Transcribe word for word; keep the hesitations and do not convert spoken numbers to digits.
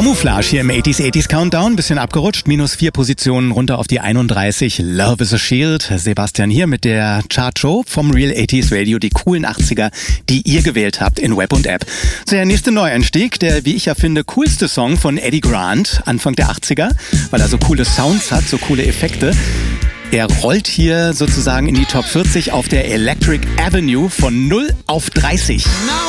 Camouflage hier im achtziger achtziger Countdown, bisschen abgerutscht, minus vier Positionen runter auf die einunddreißig. Love is a Shield, Sebastian hier mit der Chartshow vom Real achtziger Radio, die coolen achtziger, die ihr gewählt habt in Web und App. So, der nächste Neueinstieg, der, wie ich ja finde, coolste Song von Eddie Grant, Anfang der achtziger, weil er so coole Sounds hat, so coole Effekte. Er rollt hier sozusagen in die Top vierzig auf der Electric Avenue von null auf dreißig. Now